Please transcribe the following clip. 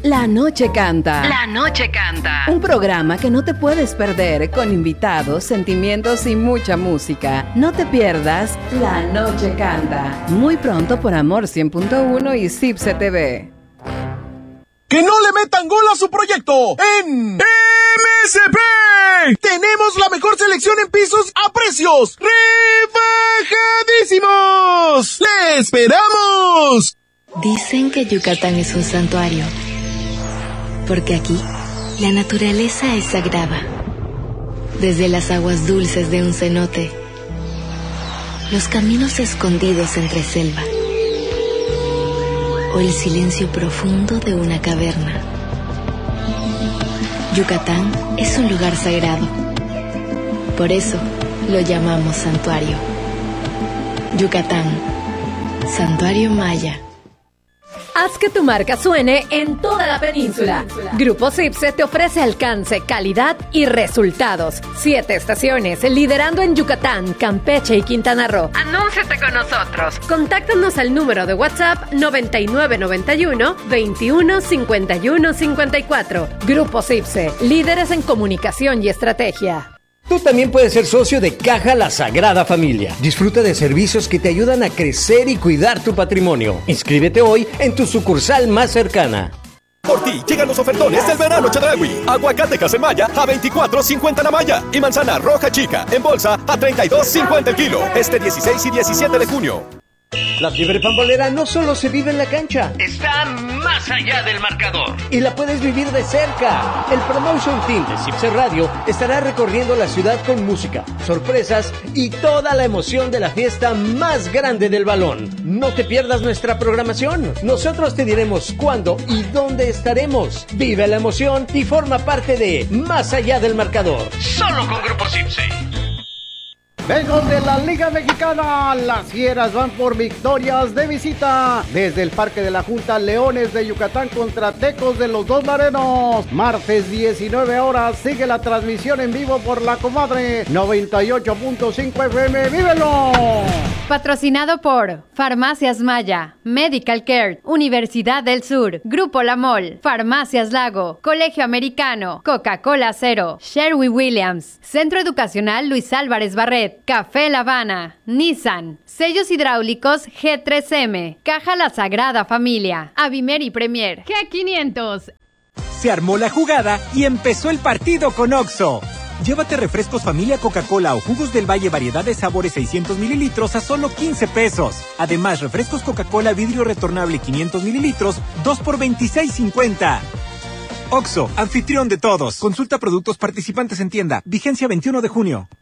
La Noche Canta. La Noche Canta. Un programa que no te puedes perder, con invitados, sentimientos y mucha música. No te pierdas La Noche Canta. Muy pronto por Amor 100.1 y Cipse TV. ¡Que no le metan gol a su proyecto! ¡En MSP! ¡Tenemos la mejor selección en pisos a precios rebajadísimos! ¡Le esperamos! Dicen que Yucatán es un santuario, porque aquí la naturaleza es sagrada. Desde las aguas dulces de un cenote, los caminos escondidos entre selva, o el silencio profundo de una caverna. Yucatán es un lugar sagrado. Por eso lo llamamos santuario. Yucatán, Santuario Maya. Haz que tu marca suene en toda la península. Grupo Cipse te ofrece alcance, calidad y resultados. 7 estaciones, liderando en Yucatán, Campeche y Quintana Roo. Anúnciate con nosotros. Contáctanos al número de WhatsApp 9991 21 51 54. Grupo Cipse, líderes en comunicación y estrategia. Tú también puedes ser socio de Caja La Sagrada Familia. Disfruta de servicios que te ayudan a crecer y cuidar tu patrimonio. Inscríbete hoy en tu sucursal más cercana. Por ti llegan los ofertones del verano Chedraui. Aguacate Casemaya a 24.50 la malla y manzana roja chica en bolsa a 32.50 el kilo. Este 16 y 17 de junio. La fiebre pambolera no solo se vive en la cancha, está más allá del marcador. Y la puedes vivir de cerca. El Promotion Team de Cipse Radio estará recorriendo la ciudad con música, sorpresas y toda la emoción de la fiesta más grande del balón. No te pierdas nuestra programación. Nosotros te diremos cuándo y dónde estaremos. Vive la emoción y forma parte de Más allá del marcador. Solo con Grupo Cipse. Vengo de la Liga Mexicana, las Fieras van por victorias de visita. Desde el Parque de la Junta, Leones de Yucatán contra Tecos de los Dos Larenos. Martes 19 horas, sigue la transmisión en vivo por La Comadre 98.5 FM, ¡vívelo! Patrocinado por Farmacias Maya, Medical Care, Universidad del Sur, Grupo La Mol, Farmacias Lago, Colegio Americano, Coca-Cola Cero, Sherwin-Williams, Centro Educacional Luis Álvarez Barret, Café La Habana, Nissan, Sellos Hidráulicos G3M, Caja La Sagrada Familia, Avimer y Premier, G500. Se armó la jugada y empezó el partido con Oxxo. Llévate refrescos familia Coca-Cola o jugos del Valle variedad de sabores 600 mililitros a solo 15 pesos. Además, refrescos Coca-Cola vidrio retornable 500 mililitros, 2 por 26.50. Oxxo, anfitrión de todos. Consulta productos participantes en tienda. Vigencia 21 de junio.